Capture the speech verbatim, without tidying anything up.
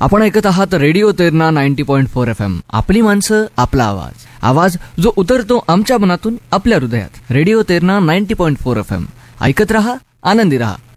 आपण ऐकत आहात radio Terna ninety point four F M. आपली माणसं, आपला आवाज, आवाज जो उतरतो आमच्या मनातून आपल्या हृदयात. Radio Terna ninety point four F M. ऐकत रहा, आनंदी रहा.